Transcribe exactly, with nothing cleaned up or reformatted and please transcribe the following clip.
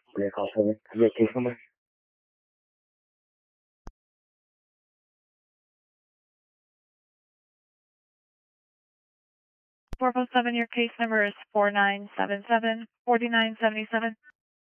Yeah, call seven. Have your case number? four oh seven, your case number is four nine seven seven, four nine seven seven.